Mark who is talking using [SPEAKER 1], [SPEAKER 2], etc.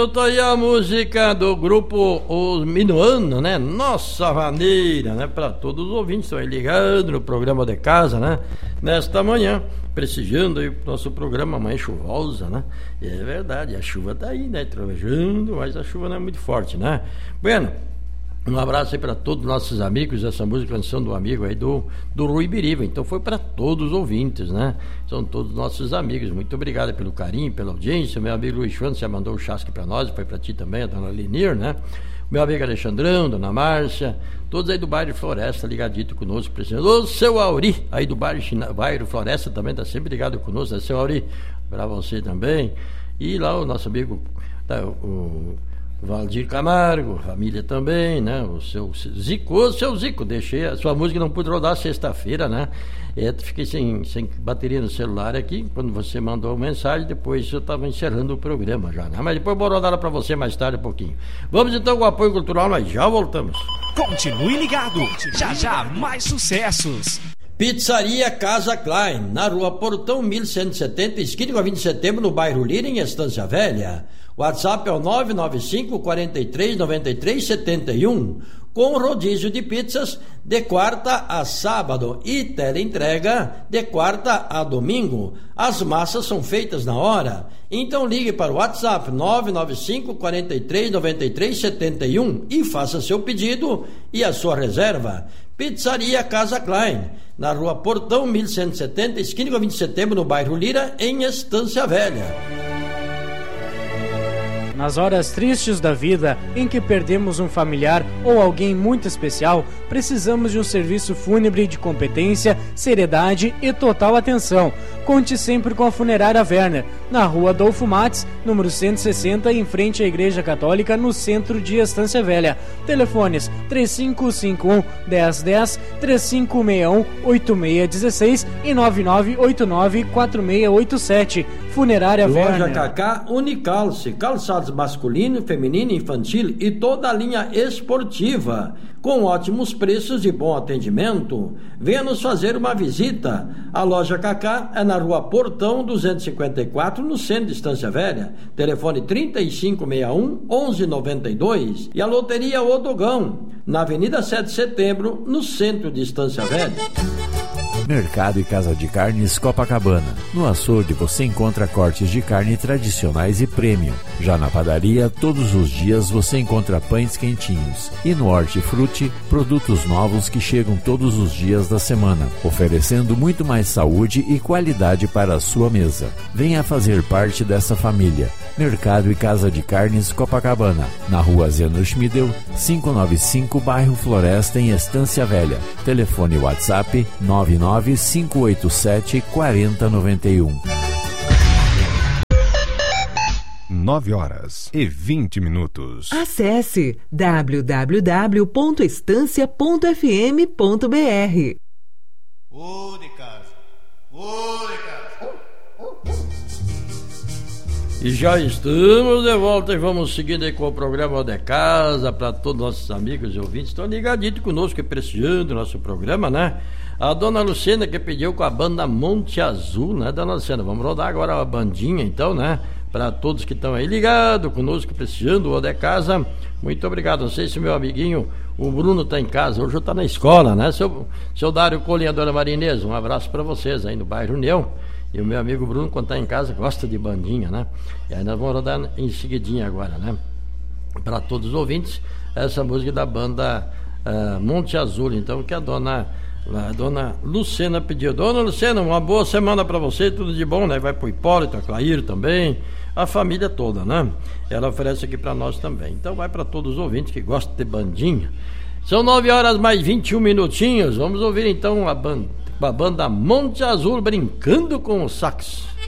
[SPEAKER 1] Tá aí a música do grupo Os Minuano, né? Nossa maneira, né? Para todos os ouvintes que estão aí ligados no programa de casa, né? Nesta manhã, prestigiando aí o nosso programa Manhã Chuvosa, né? E é verdade, a chuva tá aí, né? Trovejando, mas a chuva não é muito forte, né? Bueno, um abraço aí para todos os nossos amigos. Essa música, canção do amigo aí do Rui Biriva. Então foi para todos os ouvintes, né? São todos nossos amigos. Muito obrigado pelo carinho, pela audiência. Meu amigo Luiz Schwan já mandou o chasque para nós, foi para ti também, a dona Lenir, né? Meu amigo Alexandrão, dona Márcia, todos aí do bairro Floresta, ligadito conosco, presidente. O seu Auri, aí do bairro Floresta também tá sempre ligado conosco, né? Seu Auri, para você também. E lá o nosso amigo, o Valdir Camargo, família também, né? O seu Zico, deixei a sua música, não pude rodar sexta-feira, né? Fiquei sem bateria no celular aqui, quando você mandou a mensagem, depois eu estava encerrando o programa já, né? Mas depois eu vou rodar para você mais tarde um pouquinho. Vamos então com o apoio cultural, nós já voltamos.
[SPEAKER 2] Continue ligado, já mais sucessos.
[SPEAKER 1] Pizzaria Casa Klein, na rua Portão 1170, esquina com a 20 de setembro, no bairro Lira, em Estância Velha. WhatsApp é o 995 43 93 71, com rodízio de pizzas de quarta a sábado e teleentrega de quarta a domingo. As massas são feitas na hora. Então ligue para o WhatsApp 995 43 93 71 e faça seu pedido e a sua reserva. Pizzaria Casa Klein, na rua Portão 1170, esquina com a 20 de setembro, no bairro Lira, em Estância Velha.
[SPEAKER 3] Nas horas tristes da vida, em que perdemos um familiar ou alguém muito especial, precisamos de um serviço fúnebre de competência, seriedade e total atenção. Conte sempre com a Funerária Werner, na rua Adolfo Mates, número 160, em frente à Igreja Católica, no centro de Estância Velha. Telefones 3551-1010, 3561-8616 e 9989-4687. Funerária Werner.
[SPEAKER 1] Loja Cacá Unicalce, calçados masculino, feminino, infantil e toda a linha esportiva, com ótimos preços e bom atendimento. Venha nos fazer uma visita. A Loja Cacá é na rua Portão 254, no centro de Estância Velha. Telefone 3561-1192. E a Loteria Odogão, na Avenida 7 de Setembro, no centro de Estância Velha.
[SPEAKER 4] Mercado e Casa de Carnes Copacabana. No açougue você encontra cortes de carne tradicionais e premium. Já na padaria, todos os dias você encontra pães quentinhos. E no Hortifruti, produtos novos que chegam todos os dias da semana, oferecendo muito mais saúde e qualidade para a sua mesa. Venha fazer parte dessa família. Mercado e Casa de Carnes Copacabana, na rua Zeno Schmidel, 595, bairro Floresta, em Estância Velha. Telefone WhatsApp 99587-4091.
[SPEAKER 5] 9h20.
[SPEAKER 6] Acesse www.estancia.fm.br.
[SPEAKER 7] Ô de casa.
[SPEAKER 1] E já estamos de volta e vamos seguindo aí com o programa de casa para todos os nossos amigos e ouvintes. Estão ligaditos conosco e prestigiando o nosso programa, né? A dona Luciana que pediu com a banda Monte Azul, né, dona Luciana? Vamos rodar agora a bandinha então, né? Para todos que estão aí ligados conosco, prestigiando o de casa. Muito obrigado. Não sei se o meu amiguinho, o Bruno, está em casa. Hoje está na escola, né? Seu Dário Colinha, a dona Marinês, um abraço para vocês aí no bairro União. E o meu amigo Bruno, quando está em casa, gosta de bandinha, né? E aí nós vamos rodar em seguidinha agora, né? Para todos os ouvintes, essa música da banda Monte Azul, então, que a dona Lucena pediu. Dona Lucena, uma boa semana para você, tudo de bom, né? Vai pro Hipólito, a Clair também, a família toda, né? Ela oferece aqui para nós também. Então vai para todos os ouvintes que gostam de bandinha. São 9h mais 21 minutinhos. Vamos ouvir então a banda Monte Azul, Brincando com o Sax.